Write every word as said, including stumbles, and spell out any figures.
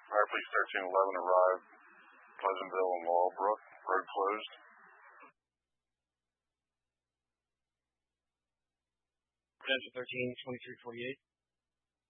Fire Police thirteen eleven arrived. Pleasantville and Wallbrook. Road closed. Potential thirteen twenty-three forty-eight.